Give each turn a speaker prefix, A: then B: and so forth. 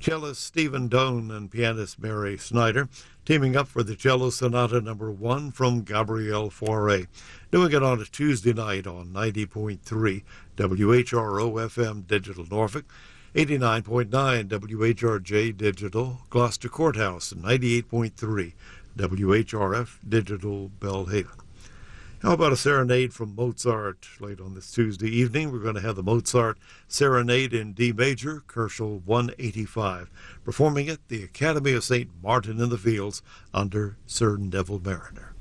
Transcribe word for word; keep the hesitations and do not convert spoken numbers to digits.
A: Cellist Stephen Doan and pianist Mary Snyder teaming up for the Cello Sonata number one from Gabriel Fauré. Doing it on a Tuesday night on ninety point three W H R O F M Digital Norfolk, eighty-nine point nine W H R J Digital Gloucester Courthouse, and ninety-eight point three W H R F Digital Belhaven. How about a serenade from Mozart late on this Tuesday evening? We're going to have the Mozart Serenade in D major, Koelschel one eighty-five, performing at the Academy of Saint Martin in the Fields under Sir Neville Mariner.